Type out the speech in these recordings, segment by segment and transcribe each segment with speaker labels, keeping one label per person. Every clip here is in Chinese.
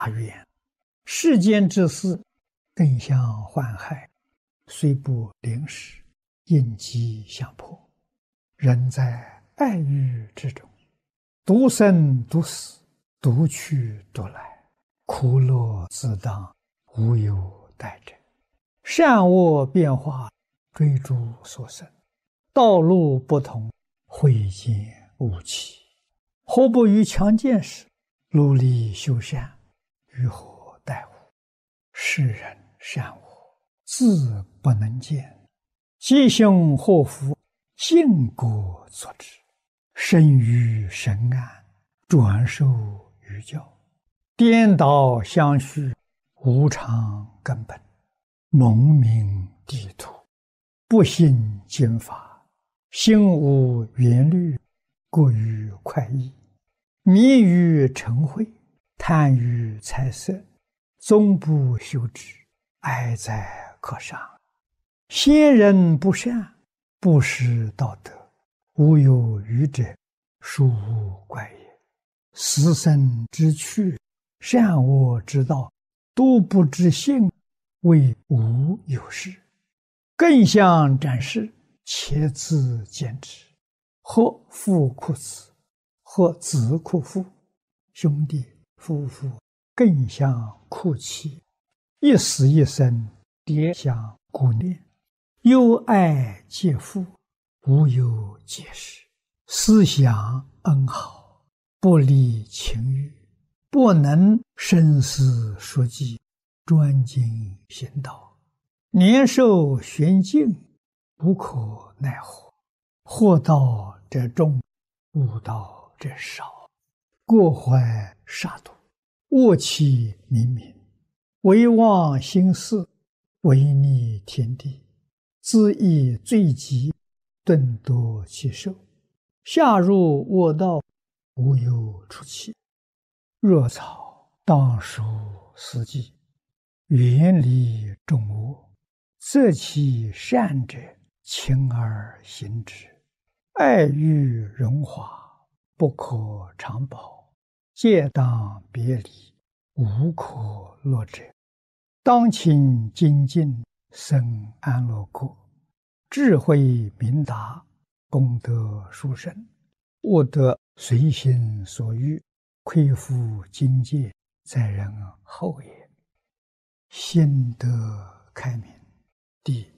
Speaker 1: 愿。世间之事，更相患害，虽不临时，应机相迫。人在爱欲之中，独生独死，独去独来，苦乐自当，无有代者。善恶变化，追逐所生，道路不同，慧见无期。何不于强健时，努力修善，于何待乎？世人善恶，自不能见。吉凶祸福，因果所致。生于神安，转受于教。颠倒相续，无常根本。蒙名地土，不信经法，心无缘虑，过于快意。迷于尘秽，贪于财色，终不修止，哀哉可伤。先人不善，不识道德，无有余者，殊无怪也。死生之趣，善恶之道，都不知性，谓无有事。更相展示，且自坚持。或父哭子，或子哭父，兄弟夫妇更相哭泣，一死一生，迭相顾念。忧爱皆父，无有解释。思想恩好，不离情欲，不能生死说计，专精行道。年寿玄境，无可奈何。祸道者众，悟道者少。过怀杀戮，恶气冥冥，唯忘心事，违逆天地。自意罪极，顿夺其寿。下入恶道，无有出期。若草当属死地，远离众恶，择其善者，勤而行之。爱欲荣华，不可长保，戒当别离，无可乐者。当勤精进，生安乐国。智慧明达，功德殊胜。悟得随心所欲，亏负境界，在人后也。心得开明。第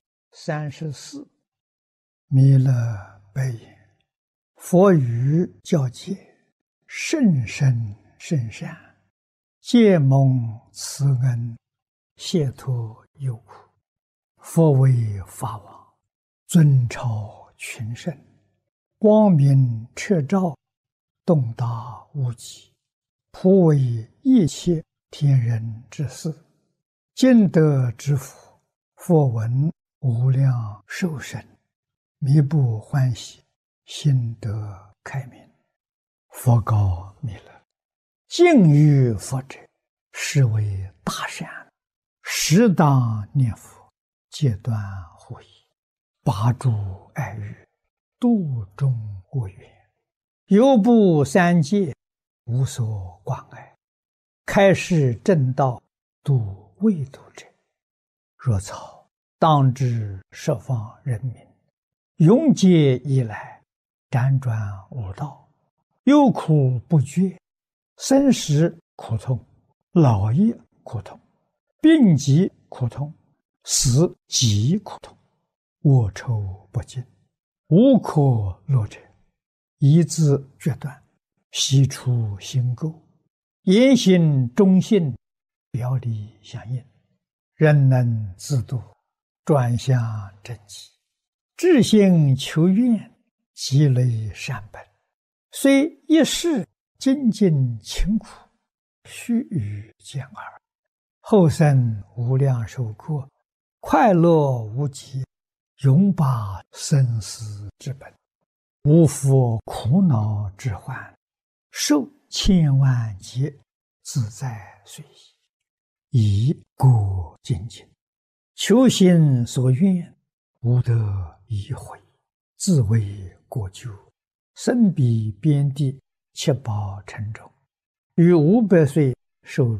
Speaker 1: 34。弥勒白言：佛语教戒，甚深甚善，皆蒙慈恩，解脱忧苦。佛为法王，尊超群圣，光明彻照，洞达无极，普为一切天人之事。今得之福，佛闻无量寿生，弥不欢喜，心得开明。佛告弥勒：敬于佛者，是为大善，适当念佛，戒断护疑，拔诸爱欲，度众恶缘，犹不三界，无所关爱，开示正道，度未度者。若草当知十方人民，永劫以来，辗转无道，忧苦不绝，生死苦痛，老业苦痛，病疾苦痛，死极苦痛，恶臭不尽，无可乐者。一字决断，悉除心垢，言行忠信，表里相应，人能自度，转向正极。至心求愿，积累善本，虽一世精进勤苦，须臾见耳。后生无量寿过，快乐无极，永拔生死之本，无复苦恼之患，受千万劫，自在随意。以故精进，求心所愿，无得已悔，自为过咎，身彼边地，七宝沉重。于500岁受